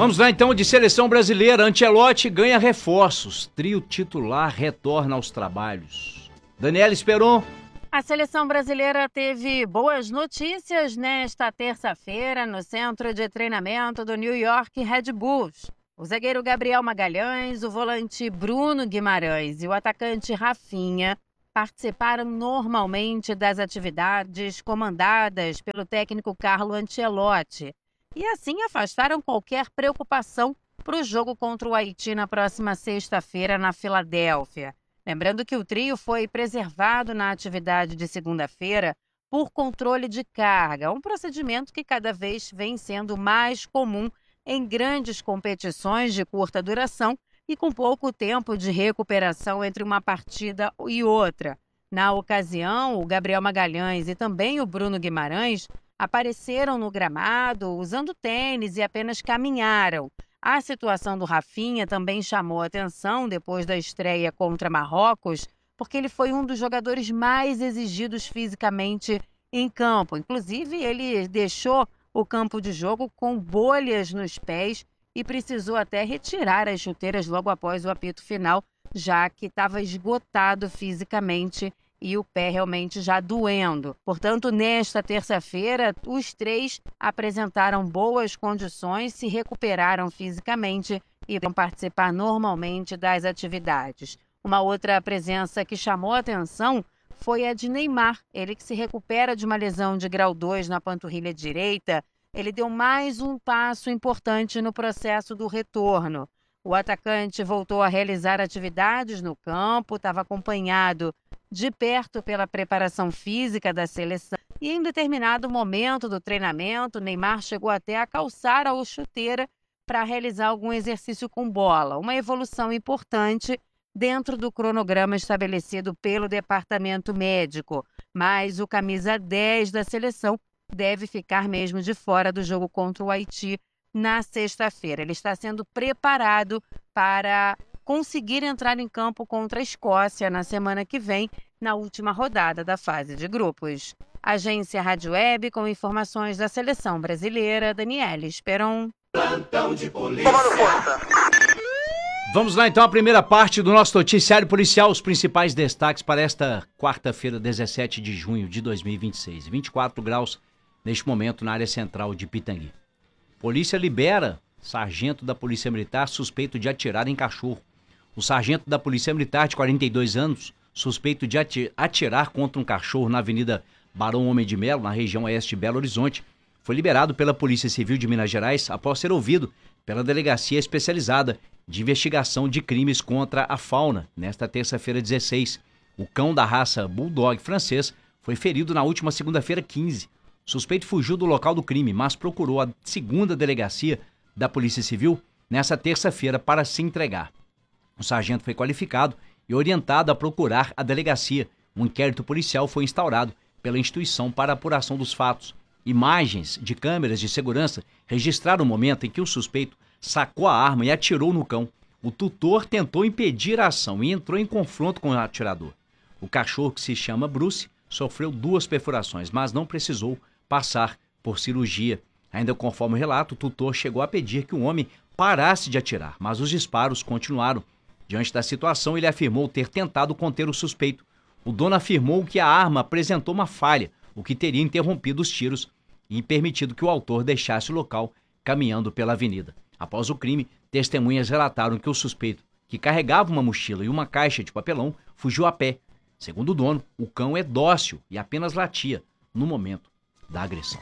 Vamos lá então, de seleção brasileira. Ancelotti ganha reforços. Trio titular retorna aos trabalhos. Daniela Esperon. A seleção brasileira teve boas notícias nesta terça-feira no centro de treinamento do New York Red Bulls. O zagueiro Gabriel Magalhães, o volante Bruno Guimarães e o atacante Rafinha participaram normalmente das atividades comandadas pelo técnico Carlo Ancelotti e assim afastaram qualquer preocupação para o jogo contra o Haiti na próxima sexta-feira na Filadélfia. Lembrando que o trio foi preservado na atividade de segunda-feira por controle de carga, um procedimento que cada vez vem sendo mais comum em grandes competições de curta duração e com pouco tempo de recuperação entre uma partida e outra. Na ocasião, o Gabriel Magalhães e também o Bruno Guimarães apareceram no gramado usando tênis e apenas caminharam. A situação do Rafinha também chamou atenção depois da estreia contra Marrocos, porque ele foi um dos jogadores mais exigidos fisicamente em campo. Inclusive, ele deixou o campo de jogo com bolhas nos pés e precisou até retirar as chuteiras logo após o apito final, já que estava esgotado fisicamente e o pé realmente já doendo. Portanto, nesta terça-feira, os três apresentaram boas condições, se recuperaram fisicamente e vão participar normalmente das atividades. Uma outra presença que chamou a atenção foi a de Neymar. Ele que se recupera de uma lesão de grau 2 na panturrilha direita, ele deu mais um passo importante no processo do retorno. O atacante voltou a realizar atividades no campo, estava acompanhado de perto pela preparação física da seleção e em determinado momento do treinamento, Neymar chegou até a calçar a chuteira para realizar algum exercício com bola, uma evolução importante dentro do cronograma estabelecido pelo departamento médico, mas o camisa 10 da seleção deve ficar mesmo de fora do jogo contra o Haiti na sexta-feira. Ele está sendo preparado para conseguir entrar em campo contra a Escócia na semana que vem, na última rodada da fase de grupos. Agência Rádio Web com informações da seleção brasileira, Daniela Esperon. Plantão de polícia. Vamos lá então, a primeira parte do nosso noticiário policial, os principais destaques para esta quarta-feira, 17 de junho de 2026. 24 graus neste momento na área central de Pitangui. Polícia libera sargento da Polícia Militar suspeito de atirar em cachorro. O sargento da Polícia Militar, de 42 anos, suspeito de atirar contra um cachorro na Avenida Barão Homem de Melo, na região oeste de Belo Horizonte, foi liberado pela Polícia Civil de Minas Gerais após ser ouvido pela Delegacia Especializada de Investigação de Crimes contra a Fauna, nesta terça-feira 16. O cão da raça Bulldog francês foi ferido na última segunda-feira 15. O suspeito fugiu do local do crime, mas procurou a segunda delegacia da Polícia Civil nessa terça-feira para se entregar. O sargento foi qualificado e orientado a procurar a delegacia. Um inquérito policial foi instaurado pela instituição para a apuração dos fatos. Imagens de câmeras de segurança registraram o momento em que o suspeito sacou a arma e atirou no cão. O tutor tentou impedir a ação e entrou em confronto com o atirador. O cachorro, que se chama Bruce, sofreu 2 perfurações, mas não precisou passar por cirurgia. Ainda conforme o relato, o tutor chegou a pedir que o homem parasse de atirar, mas os disparos continuaram. Diante da situação, ele afirmou ter tentado conter o suspeito. O dono afirmou que a arma apresentou uma falha, o que teria interrompido os tiros e permitido que o autor deixasse o local caminhando pela avenida. Após o crime, testemunhas relataram que o suspeito, que carregava uma mochila e uma caixa de papelão, fugiu a pé. Segundo o dono, o cão é dócil e apenas latia no momento da agressão.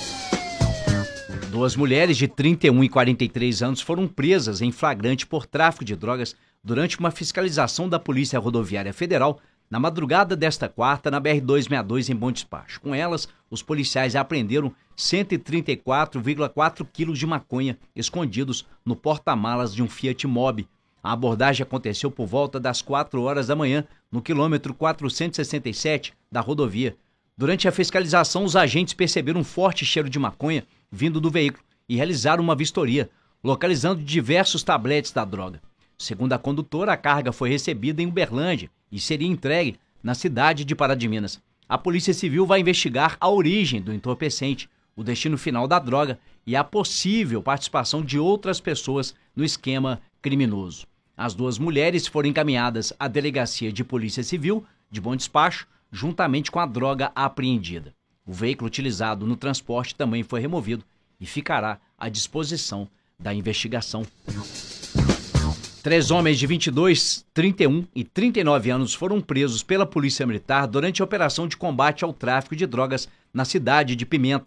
2 mulheres de 31 e 43 anos foram presas em flagrante por tráfico de drogas durante uma fiscalização da Polícia Rodoviária Federal na madrugada desta quarta na BR-262 em Bom Despacho. Com elas, os policiais apreenderam 134,4 quilos de maconha escondidos no porta-malas de um Fiat Mobi. A abordagem aconteceu por volta das 4 horas da manhã, no quilômetro 467 da rodovia. Durante a fiscalização, os agentes perceberam um forte cheiro de maconha vindo do veículo e realizaram uma vistoria, localizando diversos tabletes da droga. Segundo a condutora, a carga foi recebida em Uberlândia e seria entregue na cidade de Pará de Minas. A Polícia Civil vai investigar a origem do entorpecente, o destino final da droga e a possível participação de outras pessoas no esquema criminoso. As duas mulheres foram encaminhadas à Delegacia de Polícia Civil de Bom Despacho, juntamente com a droga apreendida. O veículo utilizado no transporte também foi removido e ficará à disposição da investigação. 3 homens de 22, 31 e 39 anos foram presos pela Polícia Militar durante a operação de combate ao tráfico de drogas na cidade de Pimenta.